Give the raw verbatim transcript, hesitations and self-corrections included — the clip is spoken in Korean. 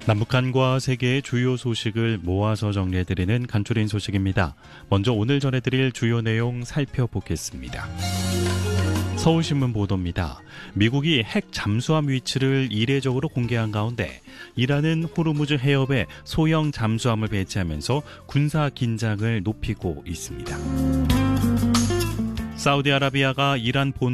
남북한과 세계의 주요 소식을 모아서 정리해드리는 간추린 소식입니다. 먼저 오늘 전해드릴 주요 내용 살펴보겠습니다. 서울신문 보도입니다. 미국이 핵 잠수함 위치를 이례적으로 공개한 가운데 이란은 호르무즈 해협에 소형 잠수함을 배치하면서 군사 긴장을 높이고 있습니다. 사우디아라비아가 이란 본